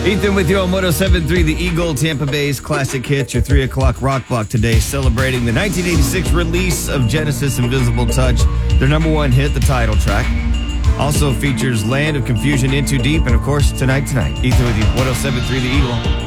Ethan with you on 107.3 The Eagle, Tampa Bay's classic hits, your 3 o'clock rock block today, celebrating the 1986 release of Genesis' Invisible Touch, their number one hit, the title track. Also features Land of Confusion, In Too Deep, and of course, Tonight. Ethan with you, 107.3 The Eagle.